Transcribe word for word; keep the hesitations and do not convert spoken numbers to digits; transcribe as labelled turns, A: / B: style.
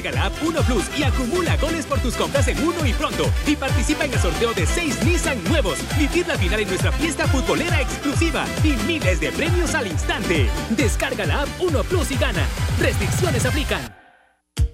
A: La app Uno Plus y acumula goles por tus compras en Uno y Pronto. Y participa en el sorteo de seis Nissan nuevos. Vivir la final en nuestra fiesta futbolera exclusiva. Y miles de premios al instante. Descarga la app Uno Plus y gana. Restricciones aplican.